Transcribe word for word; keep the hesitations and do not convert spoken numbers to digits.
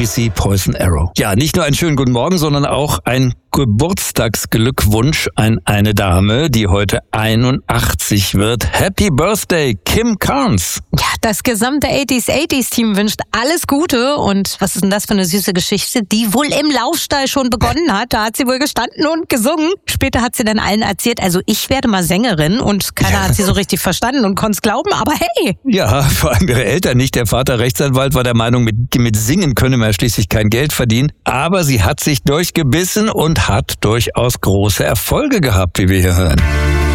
B C Poison Arrow. Ja, nicht nur einen schönen guten Morgen, sondern auch ein Geburtstagsglückwunsch an eine Dame, die heute einundachtzig wird. Happy Birthday, Kim Carnes. Ja, das gesamte achtziger achtziger-Team wünscht alles Gute. Und was ist denn das für eine süße Geschichte, die wohl im Laufstall schon begonnen hat. Da hat sie wohl gestanden und gesungen. Später hat sie dann allen erzählt, also ich werde mal Sängerin. Und keiner Ja. hat sie so richtig verstanden und konnte es glauben. Aber hey! Ja, vor allem ihre Eltern nicht. Der Vater Rechtsanwalt war der Meinung, mit, mit Singen könne man schließlich kein Geld verdienen. Aber sie hat sich durchgebissen und hat durchaus große Erfolge gehabt, wie wir hier hören.